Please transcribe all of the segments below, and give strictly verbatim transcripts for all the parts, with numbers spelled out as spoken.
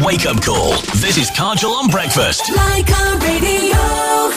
wake-up call. This is Kajal on Breakfast. Laika Radio.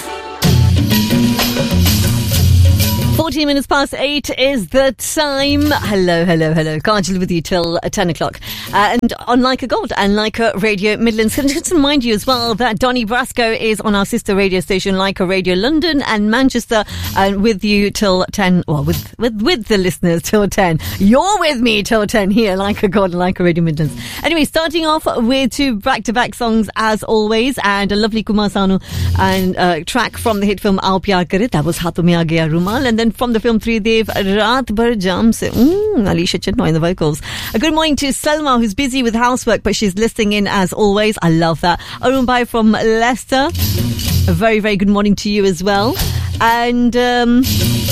fourteen minutes past eight is the time. Hello, hello, hello. Kajal with you till ten o'clock. Uh, and on Laika Gold and Laika Radio Midlands. Can I just remind you as well that Donny Brasco is on our sister radio station, Laika Radio London and Manchester, and with you till ten. Well, with, with, with the listeners till ten. You're with me till ten here, Laika Gold and Laika Radio Midlands. Anyway, starting off with two back-to-back songs as always, and a lovely Kumar Sanu and uh, track from the hit film Aao Pyar Kare. That was Haathon Mein Aa Gaya Rumal. And then from the film Three Dev, Raat Bhar Jam Se. Mm, Alicia Chitnoy in the vocals. A good morning to Selma, who's busy with housework, but she's listening in as always. I love that. Arun Bhai from Leicester. A very, very good morning to you as well. And um,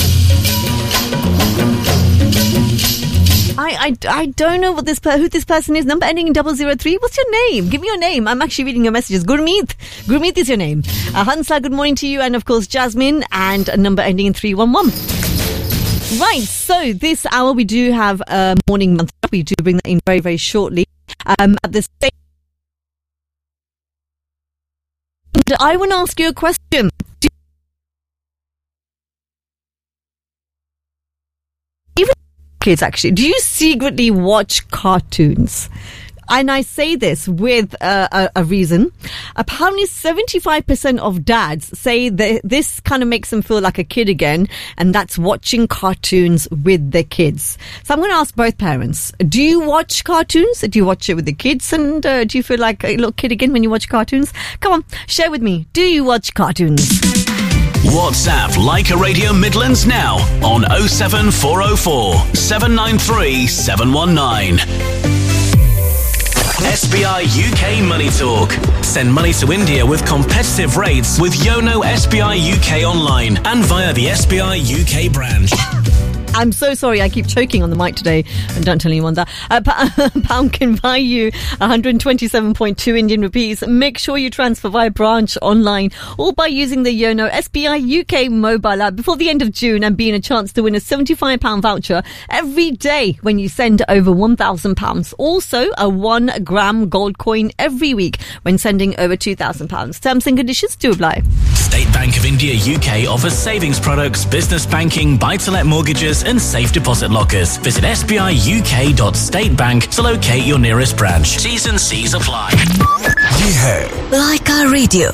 I, I, I don't know what this per- who this person is. Number ending in double zero three. What's your name? Give me your name. I'm actually reading your messages. Gurmeet. Gurmeet is your name. Uh, Hansa, good morning to you. And of course, Jasmine. And a number ending in three one one. Right, so this hour we do have a morning mantra. We do bring that in very, very shortly. Um, at the same time, I want to ask you a question. Do you, even kids actually, do you secretly watch cartoons? And I say this with uh, a, a reason. Apparently seventy-five percent of dads say that this kind of makes them feel like a kid again, and that's watching cartoons with their kids. So I'm going to ask both parents, do you watch cartoons? Do you watch it with the kids? And uh, do you feel like a little kid again when you watch cartoons? Come on, share with me. Do you watch cartoons? WhatsApp Laika Radio Midlands now on oh seven four oh four, seven nine three, seven one nine. S B I U K Money Talk. Send money to India with competitive rates with Yono S B I U K online and via the S B I U K branch. I'm so sorry, I keep choking on the mic today, and don't tell anyone that. A p- pound can buy you one hundred twenty-seven point two Indian rupees. Make sure you transfer via branch, online, or by using the Yono S B I U K mobile app before the end of June, and be in a chance to win a seventy-five pounds voucher every day when you send over one thousand pounds. Also, a one gram gold coin every week when sending over two thousand pounds. Terms and conditions do apply. State Bank of India U K offers savings products, business banking, buy-to-let mortgages and safe deposit lockers. Visit s b i u k dot state bank to locate your nearest branch. T's and C's apply. Ye hai Laika Radio.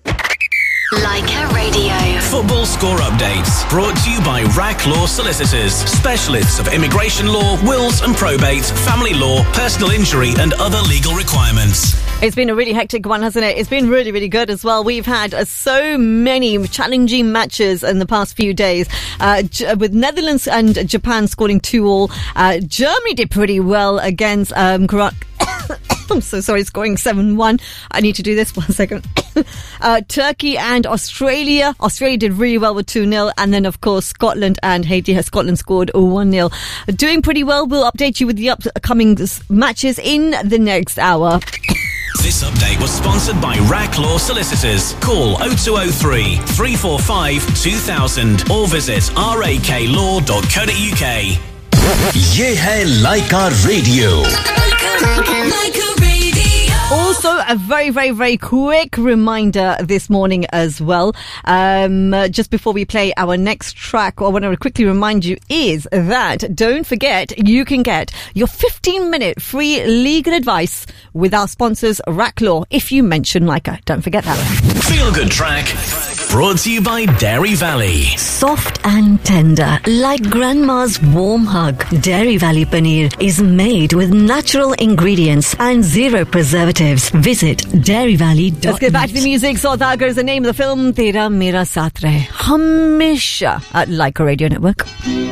Laika Radio. Football score updates brought to you by R A C Law Solicitors, specialists of immigration law, wills and probate, family law, personal injury and other legal requirements. It's been a really hectic one, hasn't it? It's been really, really good as well. We've had uh, so many challenging matches in the past few days, uh, J- with Netherlands and Japan scoring two all. Uh, Germany did pretty well against um, Kra- I'm so sorry, scoring seven one. I need to do this one second. uh, Turkey and Australia. Australia did really well with two nil. And then, of course, Scotland and Haiti. Scotland scored one nil. Doing pretty well. We'll update you with the upcoming matches in the next hour. This update was sponsored by R A C Law Solicitors. Call oh two oh three, three four five, two thousand or visit r a k law dot co dot u k. Ye hai Laika Radio. Laika Radio. Also, a very, very, very quick reminder this morning as well. Um, uh, just before we play our next track, what I want to quickly remind you is that don't forget you can get your fifteen minute free legal advice with our sponsors, R A C Law, if you mention Laika. Don't forget that. Feel Good Track brought to you by Dairy Valley. Soft and tender, like grandma's warm hug. Dairy Valley Paneer is made with natural ingredients and zero preservatives. Visit dairy valley dot net. Let's get back to the music. Saudagar is the name of the film. Tera Mera Saath Rahe. Hamesha at Laika Radio Network.